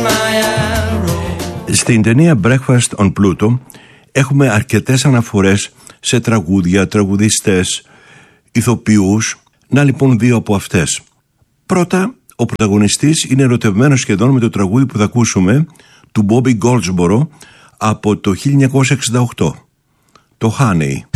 Στην ταινία Breakfast on Pluto έχουμε αρκετές αναφορές σε τραγούδια, τραγουδιστές, ηθοποιούς. Να λοιπόν δύο από αυτές. Πρώτα, ο πρωταγωνιστής είναι ερωτευμένος σχεδόν με το τραγούδι που θα ακούσουμε του Bobby Goldsboro από το 1968, το Honey.